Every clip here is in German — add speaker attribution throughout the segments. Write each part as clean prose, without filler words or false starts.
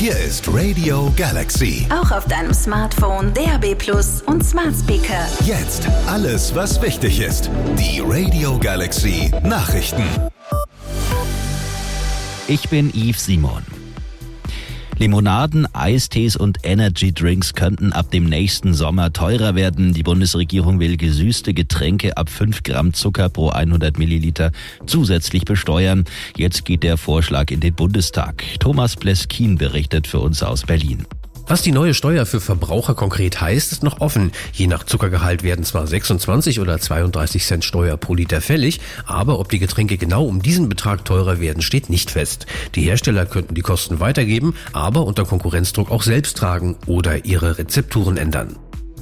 Speaker 1: Hier ist Radio Galaxy.
Speaker 2: Auch auf deinem Smartphone, DAB+ und Smart Speaker.
Speaker 1: Jetzt alles, was wichtig ist. Die Radio Galaxy Nachrichten.
Speaker 3: Ich bin Yves Simon. Limonaden, Eistees und Energy-Drinks könnten ab dem nächsten Sommer teurer werden. Die Bundesregierung will gesüßte Getränke ab 5 Gramm Zucker pro 100 Milliliter zusätzlich besteuern. Jetzt geht der Vorschlag in den Bundestag. Thomas Pleskin berichtet für uns aus Berlin.
Speaker 4: Was die neue Steuer für Verbraucher konkret heißt, ist noch offen. Je nach Zuckergehalt werden zwar 26 oder 32 Cent Steuer pro Liter fällig, aber ob die Getränke genau um diesen Betrag teurer werden, steht nicht fest. Die Hersteller könnten die Kosten weitergeben, aber unter Konkurrenzdruck auch selbst tragen oder ihre Rezepturen ändern.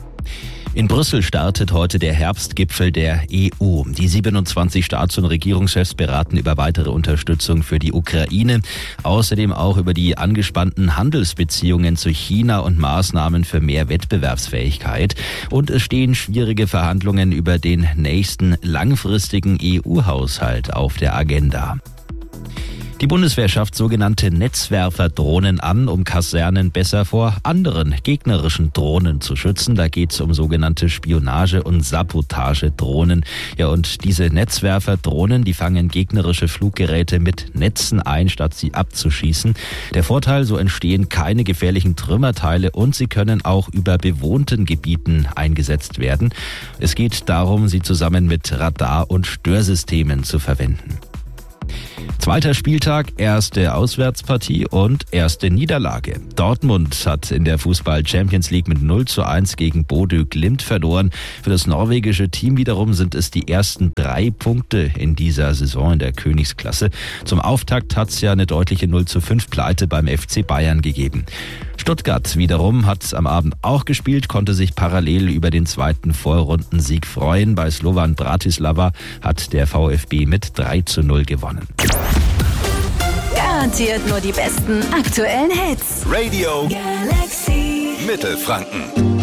Speaker 3: In Brüssel startet heute der Herbstgipfel der EU. Die 27 Staats- und Regierungschefs beraten über weitere Unterstützung für die Ukraine, außerdem auch über die angespannten Handelsbeziehungen zu China und Maßnahmen für mehr Wettbewerbsfähigkeit. Und es stehen schwierige Verhandlungen über den nächsten langfristigen EU-Haushalt auf der Agenda. Die Bundeswehr schafft sogenannte Netzwerferdrohnen an, um Kasernen besser vor anderen gegnerischen Drohnen zu schützen. Da geht es um sogenannte Spionage- und Sabotagedrohnen. Ja, und diese Netzwerferdrohnen, die fangen gegnerische Fluggeräte mit Netzen ein, statt sie abzuschießen. Der Vorteil, so entstehen keine gefährlichen Trümmerteile und sie können auch über bewohnten Gebieten eingesetzt werden. Es geht darum, sie zusammen mit Radar- und Störsystemen zu verwenden. Zweiter Spieltag, erste Auswärtspartie und erste Niederlage. Dortmund hat in der Fußball-Champions League mit 0:1 gegen Bodø Glimt verloren. Für das norwegische Team wiederum sind es die ersten 3 Punkte in dieser Saison in der Königsklasse. Zum Auftakt hat es ja eine deutliche 0:5 Pleite beim FC Bayern gegeben. Stuttgart wiederum hat am Abend auch gespielt, konnte sich parallel über den zweiten Vorrundensieg freuen. Bei Slovan Bratislava hat der VfB mit 3:0 gewonnen.
Speaker 2: Garantiert nur die besten aktuellen Hits.
Speaker 1: Radio
Speaker 2: Galaxy.
Speaker 1: Mittelfranken.